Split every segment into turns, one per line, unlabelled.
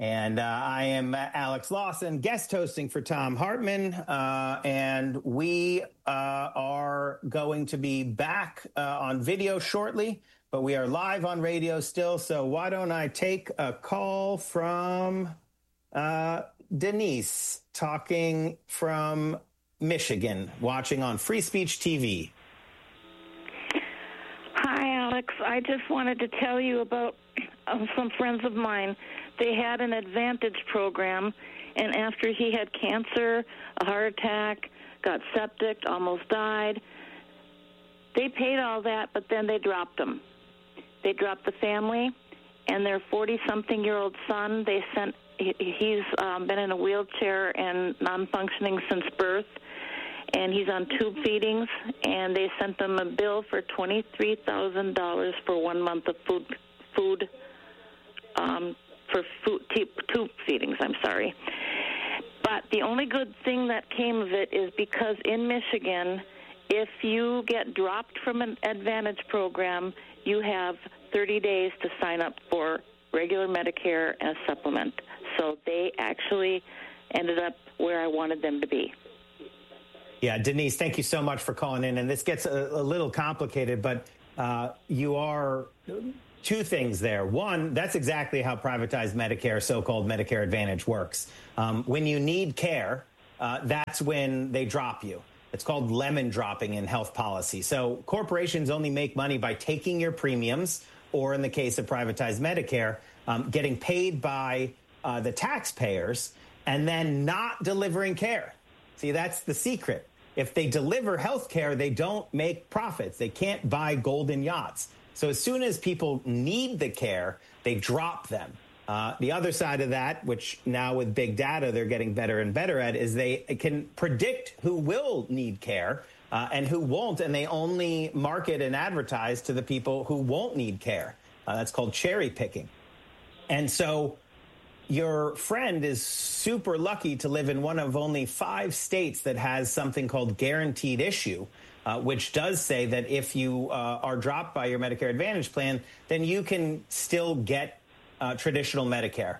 And I am Alex Lawson, guest hosting for Thom Hartmann. And we are going to be back on video shortly, but we are live on radio still. So why don't I take a call from Denise, talking from Michigan, watching on Free Speech TV.
Hi, Alex. I just wanted to tell you about some friends of mine. They had an Advantage program, and after he had cancer, a heart attack, got septic, almost died, they paid all that, but then they dropped him. They dropped the family, and their 40-something-year-old son, he's been in a wheelchair and non-functioning since birth, and he's on tube feedings, and they sent them a bill for $23,000 for 1 month of food tube feedings, But the only good thing that came of it is because in Michigan, if you get dropped from an Advantage program, you have 30 days to sign up for regular Medicare and a supplement. So they actually ended up where I wanted them to be.
Yeah, Denise, thank you so much for calling in. And this gets a little complicated, but you are two things there. One, that's exactly how privatized Medicare, so-called Medicare Advantage works. When you need care, that's when they drop you. It's called lemon dropping in health policy. So corporations only make money by taking your premiums, or in the case of privatized Medicare, getting paid by the taxpayers and then not delivering care. See, that's the secret. If they deliver health care, they don't make profits. They can't buy golden yachts. So as soon as people need the care, they drop them. The other side of that, which now with big data they're getting better and better at, is they can predict who will need care and who won't, and they only market and advertise to the people who won't need care. That's called cherry picking. And so your friend is super lucky to live in one of only 5 states that has something called guaranteed issue, which does say that if you are dropped by your Medicare Advantage plan, then you can still get traditional Medicare.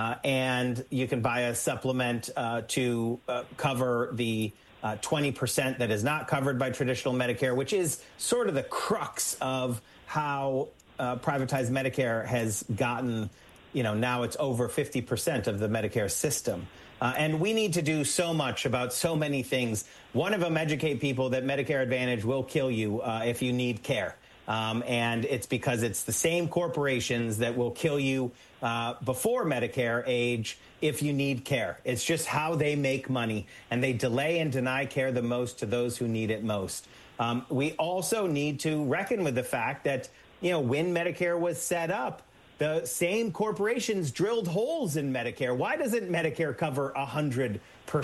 And you can buy a supplement to cover the 20% that is not covered by traditional Medicare, which is sort of the crux of how privatized Medicare has gotten, now it's over 50% of the Medicare system. And we need to do so much about so many things. One of them, educate people that Medicare Advantage will kill you if you need care. And it's because it's the same corporations that will kill you before Medicare age if you need care. It's just how they make money, and they delay and deny care the most to those who need it most. We also need to reckon with the fact that, when Medicare was set up, the same corporations drilled holes in Medicare. Why doesn't Medicare cover 100%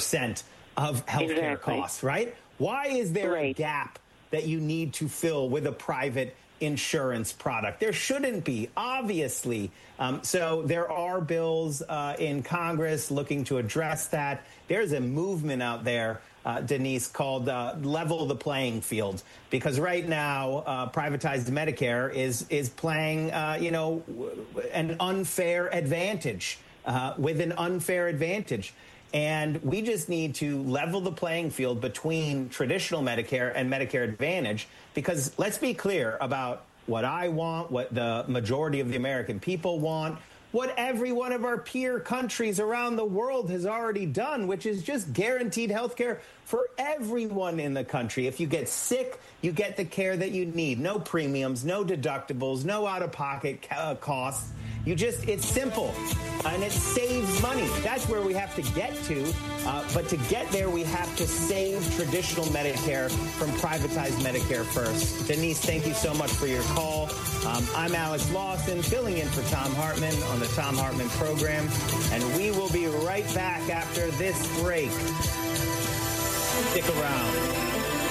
of healthcare costs, right? Why is there a gap that you need to fill with a private insurance product? There shouldn't be, obviously. So there are bills in Congress looking to address that. There's a movement out there, Denise, called Level the Playing Field, because right now privatized Medicare is playing, an unfair advantage with an unfair advantage. And we just need to level the playing field between traditional Medicare and Medicare Advantage, because let's be clear about what I want, what the majority of the American people want, what every one of our peer countries around the world has already done, which is just guaranteed health care for everyone in the country. If you get sick, you get the care that you need. No premiums, no deductibles, no out-of-pocket costs. It's simple, and it saves money. That's where we have to get to. But to get there, we have to save traditional Medicare from privatized Medicare first. Denise, thank you so much for your call. I'm Alex Lawson, filling in for Thom Hartmann on the Thom Hartmann program. And we will be right back after this break. Stick around.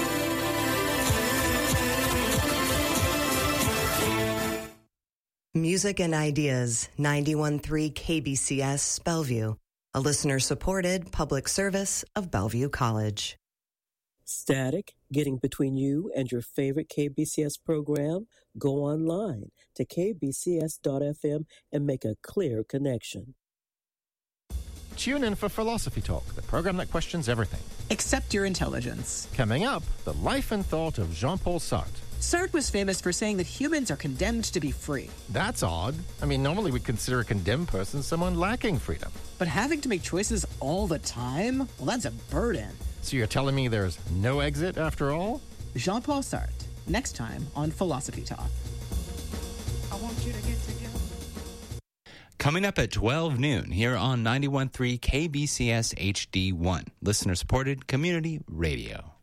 Music and Ideas, 91.3 KBCS, Bellevue, a listener-supported public service of Bellevue College.
Static getting between you and your favorite KBCS program? Go online to kbcs.fm and make a clear connection.
Tune in for Philosophy Talk, the program that questions everything.
Except your intelligence.
Coming up, the life and thought of Jean-Paul Sartre.
Sartre was famous for saying that humans are condemned to be free.
That's odd. I mean, normally we'd consider a condemned person someone lacking freedom.
But having to make choices all the time? Well, that's a burden.
So you're telling me there's no exit after all?
Jean-Paul Sartre, next time on Philosophy Talk.
I want you to get together. Coming up at 12 noon here on 91.3 KBCS HD1, listener-supported community radio.